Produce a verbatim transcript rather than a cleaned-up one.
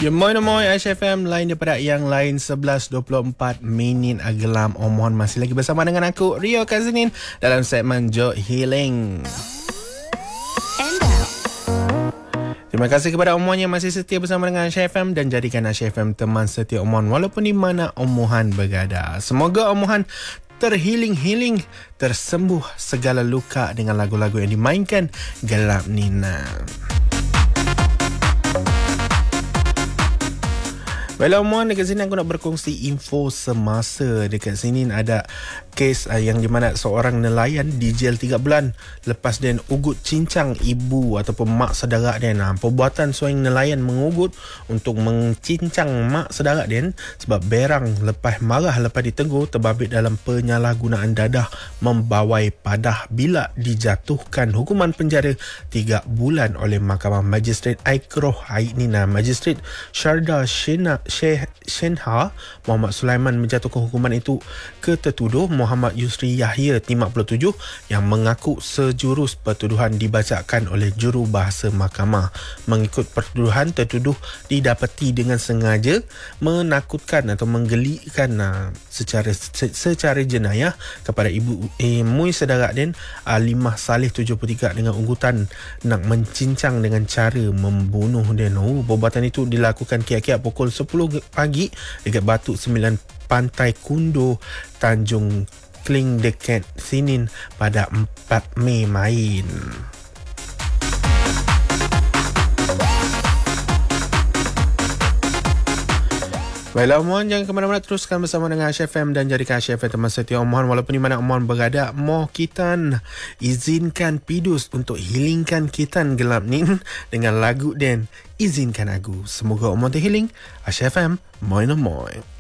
Ya, moi-moi Aish F M, lain daripada yang lain. Sebelas dua puluh empat minit Agelam Omohon masih lagi bersama dengan aku, Rio Kazinin, dalam segmen Jog Healing. Terima kasih kepada Omohon yang masih setia bersama dengan Aish F M, dan jadikan Aish F M teman setia Omohon walaupun di mana Omohon berada. Semoga Omohon terhealing-healing, tersembuh segala luka dengan lagu-lagu yang dimainkan Gelap Nina. Baiklah Omohon, dekat sini aku nak berkongsi info semasa. Dekat sini ada kes uh, yang di mana seorang nelayan dijel tiga bulan lepas dia ugut cincang ibu ataupun mak saudara dia. Nah, perbuatan seorang nelayan mengugut untuk mencincang mak saudara dia sebab berang lepas marah lepas ditegur terbabit dalam penyalahgunaan dadah membawai padah bila dijatuhkan hukuman penjara tiga bulan oleh Mahkamah Magistrate Aikroh Ainina. Magistrate Sharda Shena Syekh Shenha Muhammad Sulaiman menjatuhkan hukuman itu ke tertuduh Muhammad Yusri Yahya lima puluh tujuh yang mengaku sejurus pertuduhan dibacakan oleh jurubahasa mahkamah. Mengikut pertuduhan, tertuduh didapati dengan sengaja menakutkan atau menggelikan uh, secara secara jenayah kepada ibu eh, mui saudara din Alimah Saleh tujuh puluh tiga dengan ugutan nak mencincang dengan cara membunuh dia. Oh, perbuatan itu dilakukan kiat-kiat pukul sepuluh pagi dekat Batu Sembilan Pantai Kundo, Tanjung Kling dekat Sinin pada empat Mei main. Baiklah Omohon, jangan ke mana-mana, teruskan bersama dengan Aish F M dan jadikan Aish F M teman setia Omohon walaupun di mana Omohon berada. Moh kita izinkan Pidus untuk healingkan kita gelap ni dengan lagu dan Izinkan Aku. Semoga Omohon terhealing. Aish F M, moi no moi.